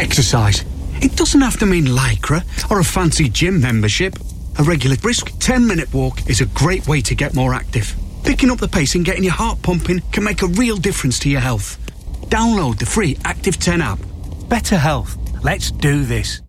Exercise. It doesn't have to mean Lycra or a fancy gym membership. A regular brisk 10-minute walk is a great way to get more active. Picking up the pace and getting your heart pumping can make a real difference to your health. Download the free Active 10 app. Better health. Let's do this.